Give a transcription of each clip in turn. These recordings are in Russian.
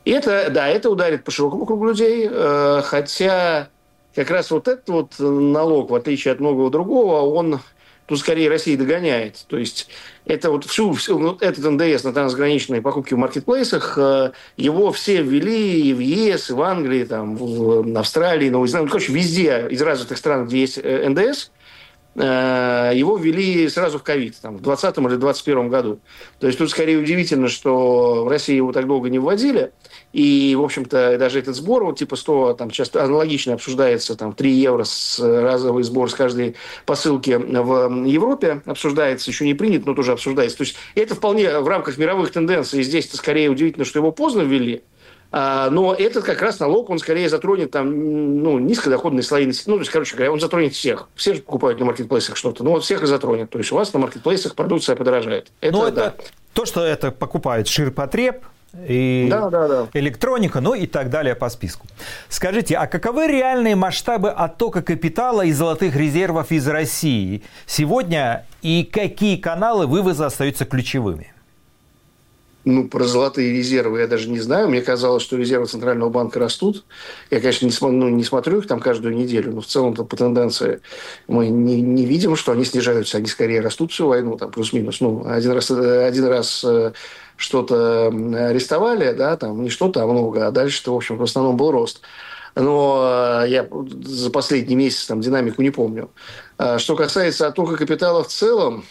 И это, да, это ударит по широкому кругу людей, хотя как раз вот этот вот налог, в отличие от многого другого, он тут скорее России догоняет. То есть это вот этот НДС на трансграничные покупки в маркетплейсах, его все ввели и в ЕС, и в Англии, там, в Австралии, Новой Зеландии, короче, везде из развитых стран, где есть НДС, его ввели сразу в ковид, там, в 2020 или 2021 году. То есть тут скорее удивительно, что в России его так долго не вводили. И, в общем-то, даже этот сбор, вот типа 100, там часто аналогично обсуждается, там, 3 евро разовый сбор с каждой посылки в Европе обсуждается, еще не принят, но тоже обсуждается. То есть это вполне в рамках мировых тенденций. Здесь-то скорее удивительно, что его поздно ввели. Но этот как раз налог, он скорее затронет там, ну, низкодоходные слои населения. Ну, то есть, короче говоря, он затронет всех. Все же покупают на маркетплейсах что-то. Ну, вот всех и затронет. То есть у вас на маркетплейсах продукция подорожает. Это, да. То, что это покупает ширпотреб, и да. электроника, ну и так далее по списку. Скажите, а каковы реальные масштабы оттока капитала и золотых резервов из России сегодня, и какие каналы вывоза остаются ключевыми? Ну, про золотые резервы я даже не знаю. Мне казалось, что резервы Центрального банка растут. Я, конечно, не смотрю их там каждую неделю, но в целом-то по тенденции мы не видим, что они снижаются. Они скорее растут всю войну, там, плюс-минус. Ну, один раз что-то арестовали, да, там, не что-то, а много. А дальше-то, в общем, в основном был рост. Но я за последний месяц там динамику не помню. Что касается оттока капитала в целом,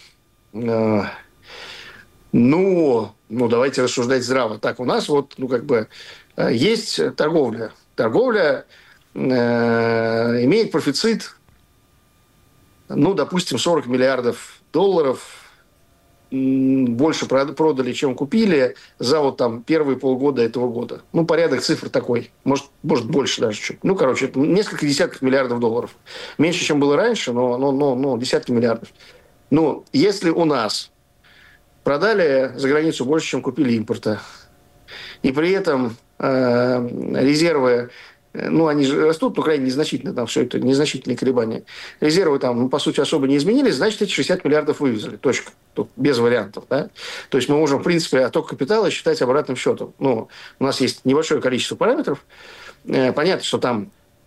давайте рассуждать здраво. Так, у нас вот, есть торговля. Торговля имеет профицит, допустим, 40 миллиардов долларов. Больше продали, чем купили за вот там первые полгода этого года. Порядок цифр такой. Может больше даже чуть. Это несколько десятков миллиардов долларов. Меньше, чем было раньше, но десятки миллиардов. Если у нас продали за границу больше, чем купили импорта. И при этом резервы, они же растут, но крайне незначительно, там все это незначительные колебания. Резервы там, по сути, особо не изменились, значит, эти 60 миллиардов вывезли. Точка. Тут без вариантов. Да? То есть мы можем, в принципе, отток капитала считать обратным счетом. У нас есть небольшое количество параметров. Понятно, что там,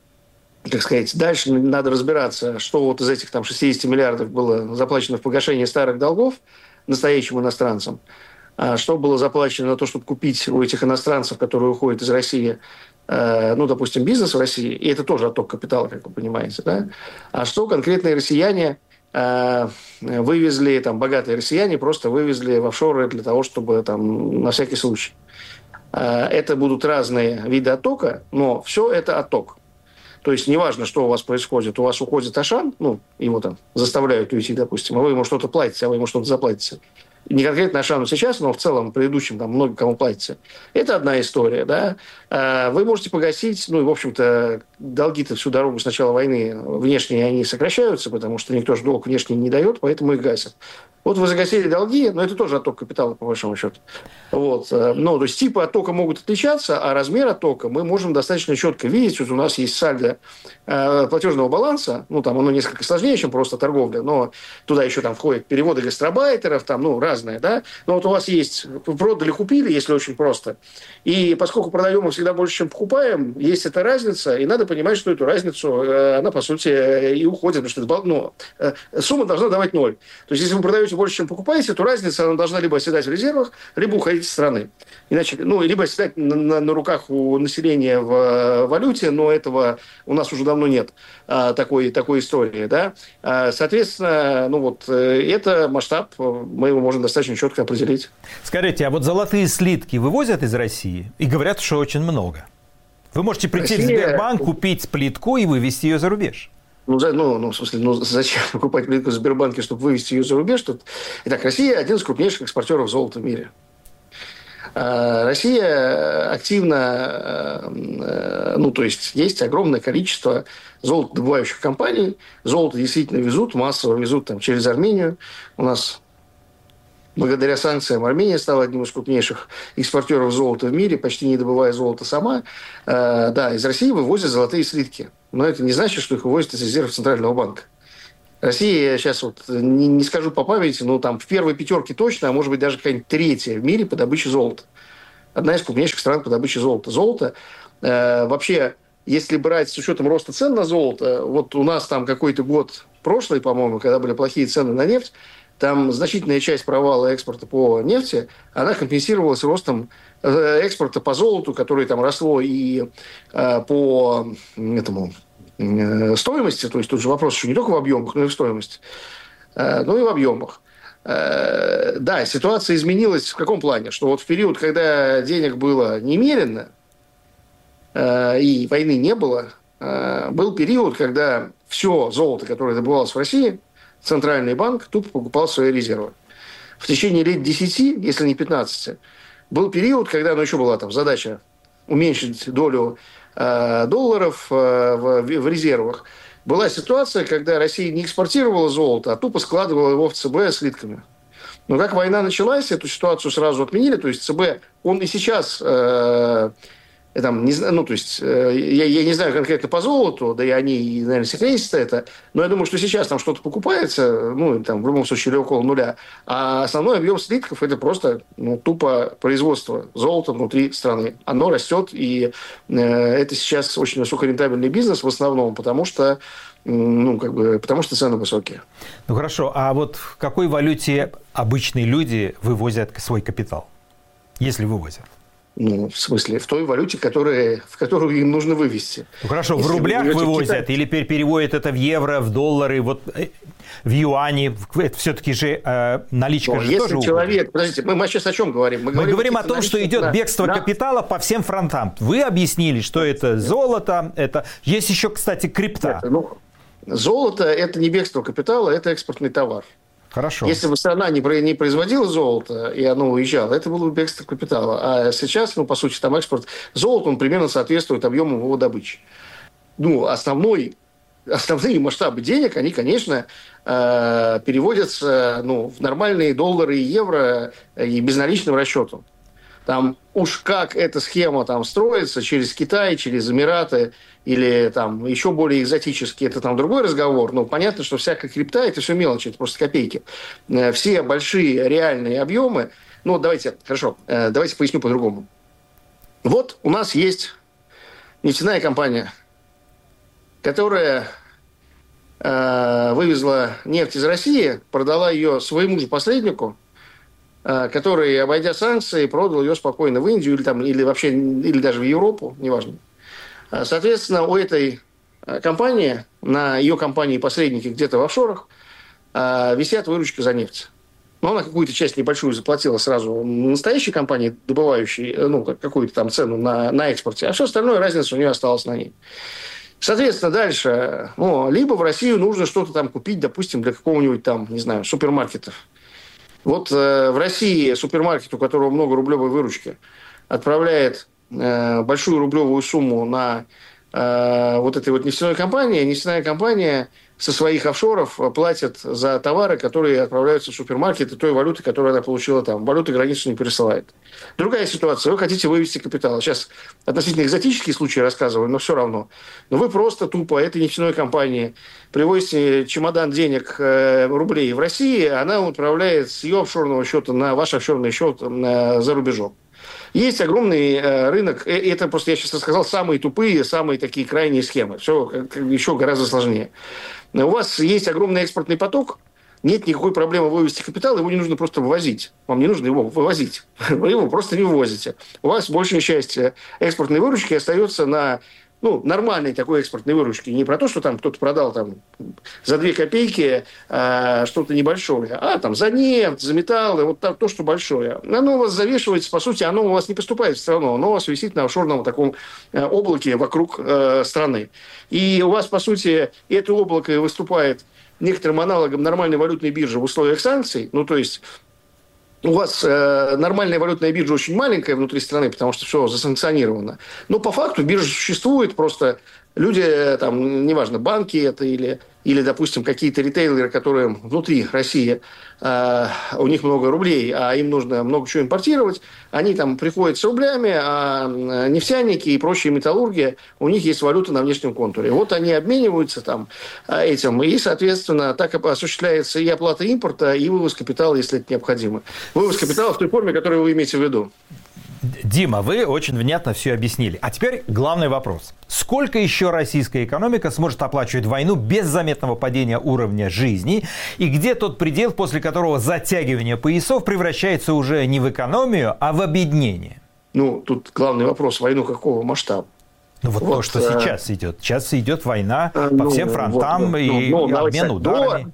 дальше надо разбираться, что вот из этих там 60 миллиардов было заплачено в погашение старых долгов настоящим иностранцам, что было заплачено на то, чтобы купить у этих иностранцев, которые уходят из России, допустим, бизнес в России, и это тоже отток капитала, как вы понимаете, да? А что конкретные россияне вывезли, там, богатые россияне просто вывезли в офшоры для того, чтобы там на всякий случай. Это будут разные виды оттока, но все это отток. То есть неважно, что у вас происходит. У вас уходит Ашан, его там заставляют уйти, допустим, а вы ему что-то платите, а вы ему что-то заплатите. Не конкретно Ашану сейчас, но в целом предыдущим там много кому платите. Это одна история, да. Вы можете погасить, в общем-то, долги-то всю дорогу с начала войны внешние они сокращаются, потому что никто же долг внешний не дает, поэтому их гасят. Вот вы загасили долги, но это тоже отток капитала, по большому счету. Вот. То есть типы оттока могут отличаться, а размер оттока мы можем достаточно четко видеть. Вот у нас есть сальдо платежного баланса, там оно несколько сложнее, чем просто торговля, но туда еще там входят переводы гастробайтеров, там, разные, да. Но вот у вас есть продали, купили, если очень просто. И поскольку продаем мы всегда больше, чем покупаем, есть эта разница, и надо понимать, что эту разницу, она, по сути, и уходит, потому что сумма должна давать ноль. То есть, если вы продаете больше, чем покупаете, то разница она должна либо оседать в резервах, либо уходить из страны. Иначе, либо оседать на руках у населения в валюте, но этого у нас уже давно нет такой истории. Да? Соответственно, это масштаб, мы его можем достаточно четко определить. Скажите, а вот золотые слитки вывозят из России? И говорят, что очень много. Вы можете прийти в Сбербанк, купить плитку и вывезти ее за рубеж. Зачем покупать плитку в Сбербанке, чтобы вывести ее за рубеж? Итак, Россия один из крупнейших экспортеров золота в мире. Россия активно, есть огромное количество золотодобывающих компаний. Золото действительно везут, массово везут там через Армению. У нас благодаря санкциям Армения стала одним из крупнейших экспортеров золота в мире, почти не добывая золото сама. Из России вывозят золотые слитки. Но это не значит, что их вывозят из резервов Центрального банка. Россия, сейчас не скажу по памяти, но там в первой пятерке точно, а может быть даже какая-нибудь третья в мире по добыче золота. одна из крупнейших стран по добыче золота. Золото вообще, если брать с учетом роста цен на золото, вот у нас там какой-то год прошлый, по-моему, когда были плохие цены на нефть, там значительная часть провала экспорта по нефти, она компенсировалась ростом экспорта по золоту, которое там росло и по стоимости, то есть тут же вопрос еще не только в объемах, но и в стоимости, но и в объемах. Да, ситуация изменилась в каком плане? Что вот в период, когда денег было немерено, и войны не было, был период, когда все золото, которое добывалось в России, Центральный банк тупо покупал свои резервы. В течение лет 10, если не 15, был период, когда еще была там задача уменьшить долю долларов в резервах. Была ситуация, когда Россия не экспортировала золото, а тупо складывала его в ЦБ слитками. Но как война началась, эту ситуацию сразу отменили. То есть ЦБ, он и сейчас... я не знаю конкретно по золоту, да и они, наверное, секретятся это, но я думаю, что сейчас там что-то покупается, в любом случае, или около нуля, а основной объем слитков – это просто тупо производство золота внутри страны. Оно растет, и это сейчас очень высокорентабельный бизнес в основном, потому что цены высокие. Ну хорошо, а вот в какой валюте обычные люди вывозят свой капитал, если вывозят? В смысле, в той валюте, в которую им нужно вывести. Ну хорошо, если в рублях вывозят или переводят это в евро, в доллары, в юани? Это все-таки же наличка же если тоже человек... Подождите, мы сейчас о чем говорим? Мы говорим о том, что идет бегство капитала по всем фронтам. Вы объяснили, что это золото, это... Есть еще, кстати, крипта. Золото – это не бегство капитала, это экспортный товар. Хорошо. Если бы страна не производила золото, и оно уезжало, это было бы бегство капитала. А сейчас, по сути, там экспорт золота, он примерно соответствует объему его добычи. Основные масштабы денег, они, конечно, переводятся в нормальные доллары и евро и безналичным расчетом. Там уж как эта схема строится через Китай, через Эмираты или еще более экзотически, это другой разговор. Но понятно, что всякая крипта – это все мелочи, это просто копейки. Все большие реальные объемы… давайте поясню по-другому. Вот у нас есть нефтяная компания, которая вывезла нефть из России, продала ее своему же посреднику, который, обойдя санкции, продал ее спокойно в Индию или даже в Европу, неважно. Соответственно, у этой компании, на ее компании-посредники где-то в офшорах, висят выручка за нефть. Но она какую-то часть небольшую заплатила сразу настоящей компании, добывающей какую-то цену на экспорте, а все остальное, разница у нее осталась на ней. Соответственно, дальше, либо в Россию нужно что-то купить, допустим, для какого-нибудь супермаркета. Вот в России супермаркет, у которого много рублевой выручки, отправляет большую рублевую сумму на этой нефтяной компании. Нефтяная компания со своих офшоров платит за товары, которые отправляются в супермаркеты той валюты, которую она получила там. Валюты границу не пересылает. Другая ситуация. Вы хотите вывести капитал. Сейчас относительно экзотические случаи рассказываю, но все равно. Но вы просто тупо этой нефтяной компании привозите чемодан денег, рублей в России, она отправляет с ее офшорного счета на ваш офшорный счет за рубежом. Есть огромный рынок, это просто я сейчас рассказал самые тупые, самые такие крайние схемы. Все еще гораздо сложнее. У вас есть огромный экспортный поток, нет никакой проблемы вывести капитал, его не нужно просто вывозить. Вам не нужно его вывозить. Вы его просто не вывозите. У вас большая часть экспортной выручки остается на нормальной такой экспортной выручки. Не про то, что кто-то продал за 2 копейки что-то небольшое, а за нефть, за металлы, то, что большое. Оно у вас завешивается, по сути, оно у вас не поступает в страну, оно у вас висит на офшорном таком облаке вокруг страны. И у вас, по сути, это облако выступает некоторым аналогом нормальной валютной биржи в условиях санкций, то есть у вас нормальная валютная биржа очень маленькая внутри страны, потому что все засанкционировано. Но по факту биржа существует, просто люди, неважно, банки это или, допустим, какие-то ритейлеры, которые внутри России, у них много рублей, а им нужно много чего импортировать, они приходят с рублями, а нефтяники и прочие металлурги, у них есть валюта на внешнем контуре. Вот они обмениваются этим, и, соответственно, так осуществляется и оплата импорта, и вывоз капитала, если это необходимо. Вывоз капитала в той форме, которую вы имеете в виду. Дима, вы очень внятно все объяснили. А теперь главный вопрос. Сколько еще российская экономика сможет оплачивать войну без заметного падения уровня жизни? И где тот предел, после которого затягивание поясов превращается уже не в экономию, а в обеднение? Ну, тут главный вопрос, войну какого масштаба? Ну, вот то, что сейчас идет. Сейчас идет война по всем фронтам и обмен ударами.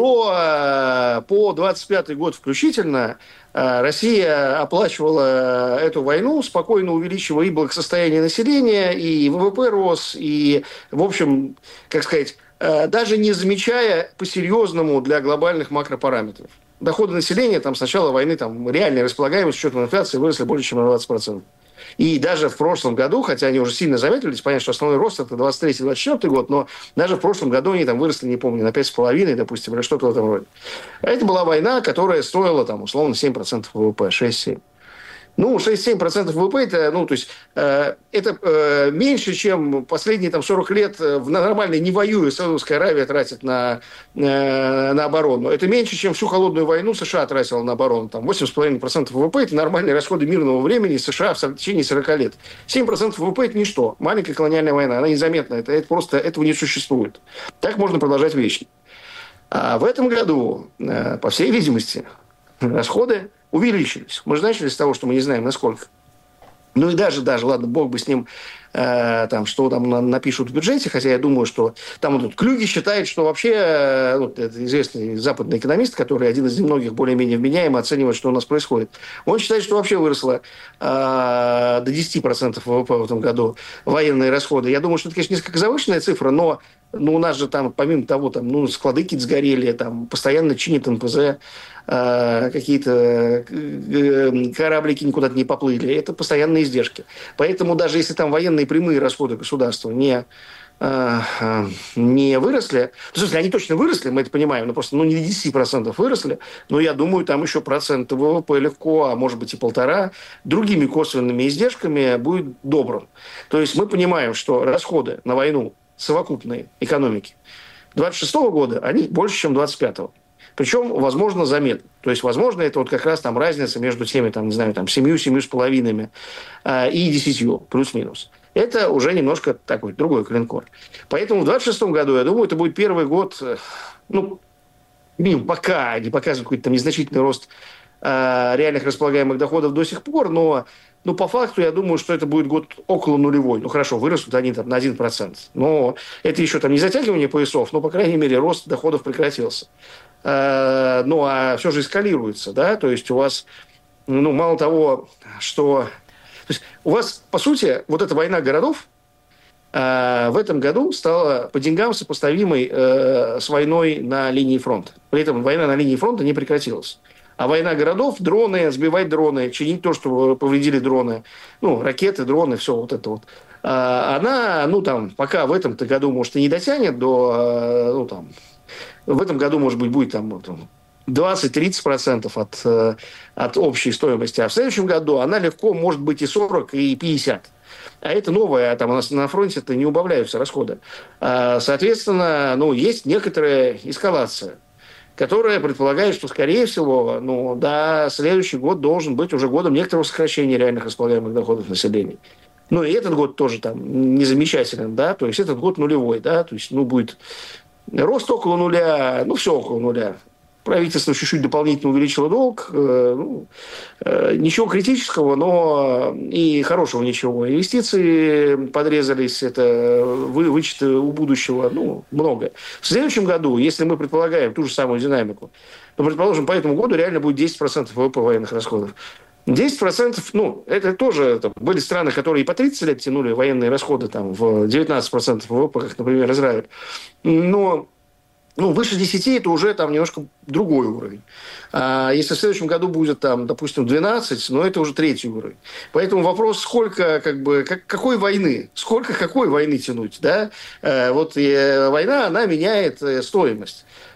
По 25 год включительно Россия оплачивала эту войну, спокойно увеличивая и благосостояние населения, и ВВП рос, и, в общем, как сказать, даже не замечая по-серьезному для глобальных макропараметров. Доходы населения там, с начала войны там, реальная располагаемость с учетом инфляции выросли больше, чем на 20%. И даже в прошлом году, хотя они уже сильно замедлились, понятно, что основной рост это 23-24 год, но даже в прошлом году они там выросли, не помню, на 5,5, допустим, или что-то в этом роде. А это была война, которая стоила, там, условно, 7% ВВП, 6-7%. Ну, 6-7% ВВП, это, ну, то есть, это меньше, чем последние там, 40 лет в нормальной, не воюя, Саудовская Аравия тратит на оборону. Это меньше, чем всю холодную войну США тратила на оборону. Там 8,5% ВВП – это нормальные расходы мирного времени США в течение 40 лет. 7% ВВП – это ничто. Маленькая колониальная война, она незаметна. Это просто этого не существует. Так можно продолжать вечно. А в этом году, по всей видимости, расходы увеличились. Мы же начали с того, что мы не знаем, насколько. Ну и даже, ладно, бог бы с ним, там, что там напишут в бюджете, хотя я думаю, что там вот, Клюги считает, что вообще, вот, это известный западный экономист, который один из немногих более-менее вменяемо оценивает, что у нас происходит. Он считает, что вообще выросло до 10% ВВП в этом году военные расходы. Я думаю, что это, конечно, несколько завышенная цифра, но у нас же там, помимо того, там, ну, склады какие-то сгорели, там, постоянно чинят НПЗ, какие-то кораблики никуда-то не поплыли. Это постоянные издержки. Поэтому даже если там военные прямые расходы государства не выросли, в смысле, они точно выросли, мы это понимаем, но просто не 10% выросли, но я думаю, там еще процент ВВП легко, а может быть и 1,5, другими косвенными издержками будет добрым. То есть мы понимаем, что расходы на войну совокупные экономики 26 года, они больше, чем 25-го. Причем, возможно, заметно. То есть, возможно, это вот как раз там разница между теми, там, не знаю, там, 7,5 и 10, плюс-минус. Это уже немножко такой другой коленкор. Поэтому в 26 году, я думаю, это будет первый год, ну, пока не показывает какой-то там незначительный рост реальных располагаемых доходов до сих пор, но по факту я думаю, что это будет год около нулевой. Ну, хорошо, вырастут они там на 1%. Но это еще там не затягивание поясов, но, по крайней мере, рост доходов прекратился. Ну, а все же эскалируется, да, то есть у вас, ну, мало того, что... То есть у вас, по сути, вот эта война городов в этом году стала по деньгам сопоставимой с войной на линии фронта. При этом война на линии фронта не прекратилась. А война городов, дроны, сбивать дроны, чинить то, что повредили дроны, ну, ракеты, дроны, все вот это вот. Она, ну, там, пока в этом-то году, может, и не дотянет до, ну, там, в этом году, может быть, будет там 20-30% от общей стоимости, а в следующем году она легко может быть и 40, и 50. А это новое, там у нас на фронте-то не убавляются расходы. Соответственно, ну, есть некоторая эскалация, которая предполагает, что, скорее всего, ну, да, следующий год должен быть уже годом некоторого сокращения реальных располагаемых доходов населения. Ну, и этот год тоже там не замечателен, да, то есть этот год нулевой, да, то есть, ну, будет рост около нуля, ну, все около нуля. Правительство чуть-чуть дополнительно увеличило долг. Ничего критического, но и хорошего ничего. Инвестиции подрезались, это вычеты у будущего, ну, много. В следующем году, если мы предполагаем ту же самую динамику, то, предположим, по этому году реально будет 10% ВВП военных расходов. 10%, ну, это тоже там, были страны, которые и по 30 лет тянули военные расходы там, в 19% ВВП, как, например, Израиль. Но выше 10 это уже там немножко другой уровень. А если в следующем году будет там, допустим, 12, но это уже третий уровень. Поэтому вопрос, сколько, какой войны, сколько какой войны тянуть, да? Вот война, она меняет стоимость.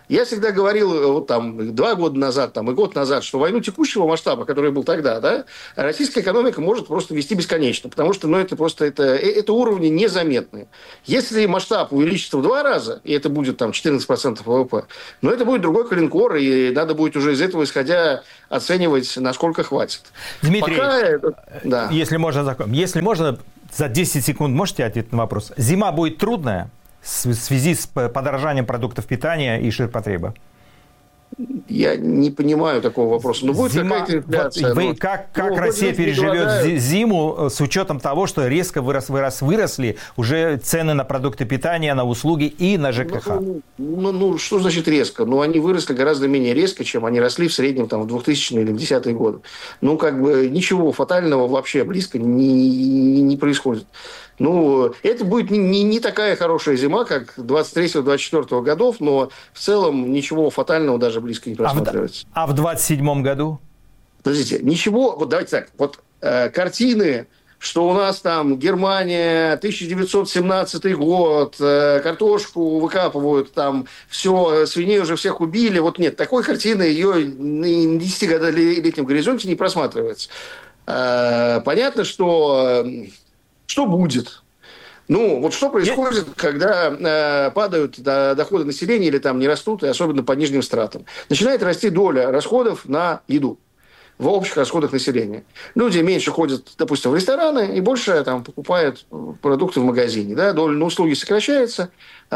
Я всегда говорил вот там 2 года назад там, и год назад, что войну текущего масштаба, который был тогда, да, российская экономика может просто вести бесконечно, потому что это уровни незаметные. Если масштаб увеличится в 2 раза, и это будет там 14% ВВП, но это будет другой коленкор, и надо будет уже из этого исходя оценивать, насколько хватит. Дмитрий, если можно, за 10 секунд можете ответить на вопрос? Зима будет трудная в связи с подорожанием продуктов питания и ширпотреба? Я не понимаю такого вопроса. Но будет какая-то инфляция. Как Россия переживет зиму с учетом того, что резко выросли уже цены на продукты питания, на услуги и на ЖКХ? Что значит резко? Они выросли гораздо менее резко, чем они росли в среднем там, в 2000-е или в 10-е годы. Ничего фатального вообще близко не происходит. Это будет не такая хорошая зима, как 23-24 годов, но в целом ничего фатального даже близко не просматривается. А в 27-м году? Подождите, ничего, давайте так, картины, что у нас там Германия, 1917 год, картошку выкапывают, там все, свиней уже всех убили, нет, такой картины ее на 10-летнем горизонте не просматривается. Понятно, что будет. Что происходит, когда падают доходы населения или там не растут, и особенно по нижним стратам? Начинает расти доля расходов на еду в общих расходах населения. Люди меньше ходят, допустим, в рестораны и больше там покупают продукты в магазине. Да? Доля на услуги сокращается,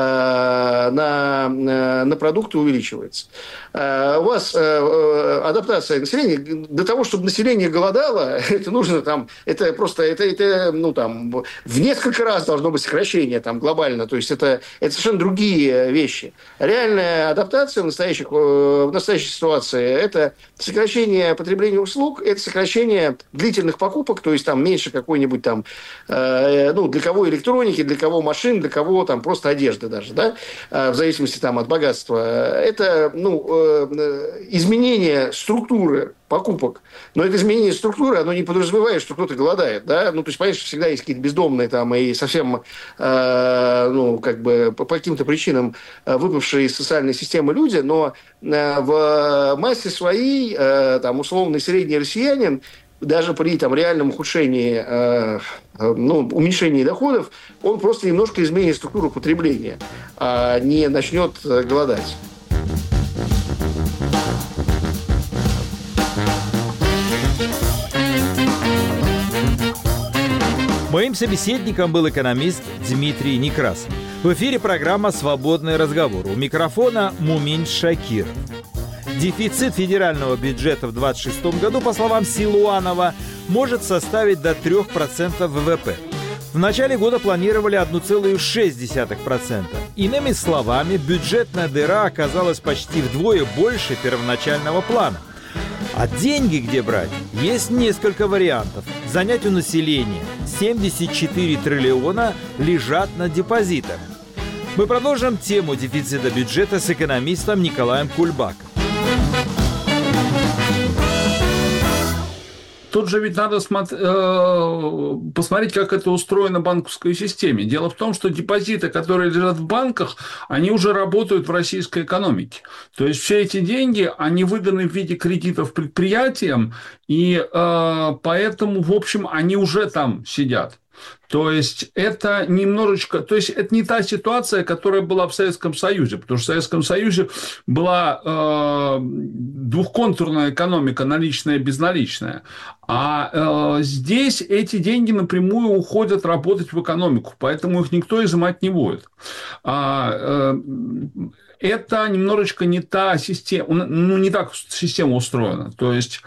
на продукты увеличивается. У вас адаптация населения, для того, чтобы население голодало, это нужно это в несколько раз должно быть сокращение глобально. То есть это совершенно другие вещи. Реальная адаптация в настоящей ситуации – это сокращение потребления услуг, это сокращение длительных покупок, то есть меньше какой-нибудь для кого электроники, для кого машин, для кого просто одежды даже, да, в зависимости от богатства. Это изменение структуры покупок. Но это изменение структуры, оно не подразумевает, что кто-то голодает. Да? То есть, понятно, что всегда есть какие-то бездомные и совсем по каким-то причинам выпавшие из социальной системы люди, но в массе своей условный средний россиянин даже при реальном ухудшении, уменьшении доходов, он просто немножко изменит структуру потребления, а не начнет голодать. Моим собеседником был экономист Дмитрий Некрасов. В эфире программа «Свободный разговор». У микрофона Мумин Шакиров. Дефицит федерального бюджета в 2026 году, по словам Силуанова, может составить до 3% ВВП. В начале года планировали 1,6%. Иными словами, бюджетная дыра оказалась почти вдвое больше первоначального плана. А деньги где брать? Есть несколько вариантов. Занять у населения 74 триллиона лежат на депозитах. Мы продолжим тему дефицита бюджета с экономистом Николаем Кульбаком. Тут же ведь надо посмотреть, как это устроено в банковской системе. Дело в том, что депозиты, которые лежат в банках, они уже работают в российской экономике. То есть все эти деньги, они выданы в виде кредитов предприятиям, и поэтому, в общем, они уже там сидят. То есть это немножечко, то есть это не та ситуация, которая была в Советском Союзе, потому что в Советском Союзе была двухконтурная экономика, наличная и безналичная, а здесь эти деньги напрямую уходят работать в экономику, поэтому их никто изымать не будет. Это немножечко не та система, не так система устроена. То есть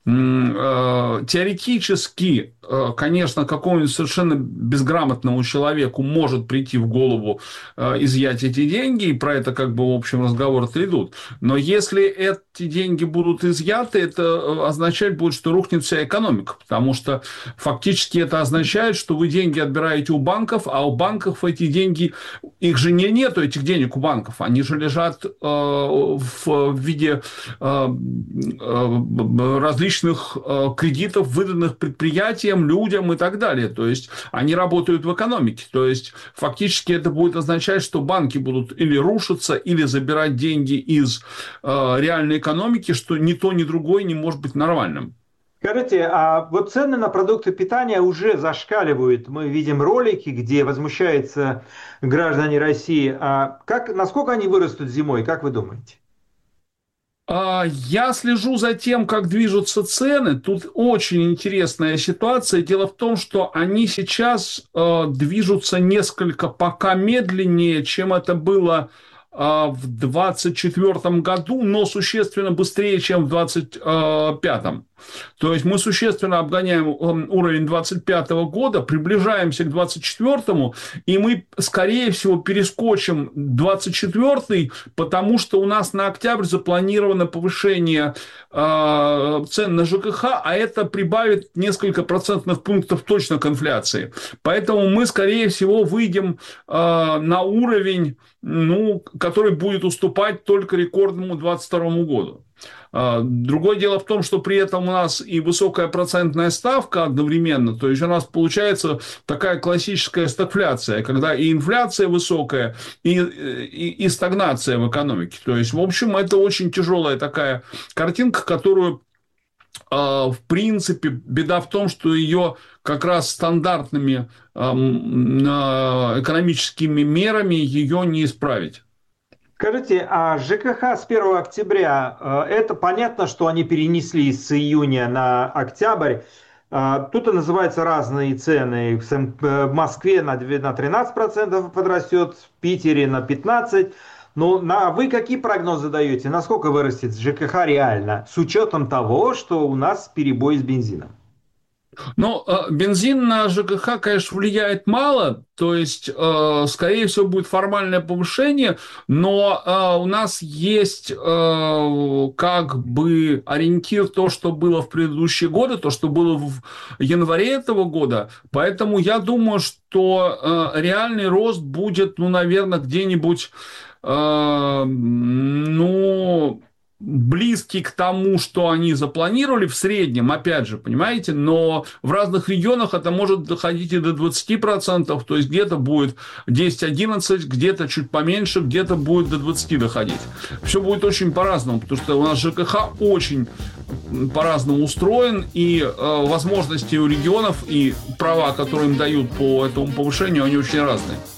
теоретически, конечно, какому-нибудь совершенно безграмотному человеку может прийти в голову изъять эти деньги, и про это в общем разговоры-то идут. Но если эти деньги будут изъяты, это означать будет, что рухнет вся экономика, потому что фактически это означает, что вы деньги отбираете у банков, а у банков эти деньги, их же нету этих денег у банков, они же лежат в виде различных кредитов, выданных предприятиям, людям и так далее. То есть они работают в экономике. То есть фактически это будет означать, что банки будут или рушиться, или забирать деньги из реальной экономики, что ни то, ни другое не может быть нормальным. Скажите, а вот цены на продукты питания уже зашкаливают. Мы видим ролики, где возмущаются граждане России. Насколько они вырастут зимой, как вы думаете? Я слежу за тем, как движутся цены. Тут очень интересная ситуация. Дело в том, что они сейчас движутся несколько пока медленнее, чем это было в 2024 году, но существенно быстрее, чем в 2025. То есть мы существенно обгоняем уровень 2025 года, приближаемся к 2024, и мы, скорее всего, перескочим 2024, потому что у нас на октябрь запланировано повышение цен на ЖКХ, а это прибавит несколько процентных пунктов точно к инфляции. Поэтому мы, скорее всего, выйдем на уровень, который будет уступать только рекордному 2022 году. Другое дело в том, что при этом у нас и высокая процентная ставка одновременно, то есть у нас получается такая классическая стагфляция, когда и инфляция высокая, и стагнация в экономике. То есть, в общем, это очень тяжелая такая картинка, которую, в принципе, беда в том, что ее как раз стандартными экономическими мерами ее не исправить. Скажите, а ЖКХ с 1 октября, это понятно, что они перенесли с июня на октябрь. Тут называются разные цены. В Москве на 13% подрастет, в Питере на 15%. Вы какие прогнозы даете? Насколько вырастет ЖКХ реально, с учетом того, что у нас перебой с бензином? Бензин на ЖКХ, конечно, влияет мало, то есть, скорее всего, будет формальное повышение, но у нас есть как бы ориентир то, что было в предыдущие годы, то, что было в январе этого года, поэтому я думаю, что реальный рост будет, наверное, где-нибудь, близкий к тому, что они запланировали в среднем, опять же, понимаете, но в разных регионах это может доходить и до 20%, то есть где-то будет 10-11, где-то чуть поменьше, где-то будет до 20 доходить. Все будет очень по-разному, потому что у нас ЖКХ очень по-разному устроен, и возможности у регионов и права, которые им дают по этому повышению, они очень разные.